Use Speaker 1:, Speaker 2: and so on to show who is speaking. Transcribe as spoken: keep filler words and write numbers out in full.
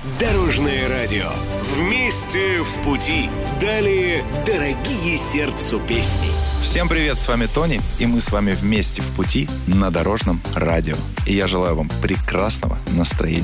Speaker 1: Дорожное радио. Вместе в пути. Далее дорогие сердцу песни.
Speaker 2: Всем привет, с вами Тони, и мы с вами вместе в пути на Дорожном радио. И я желаю вам прекрасного настроения.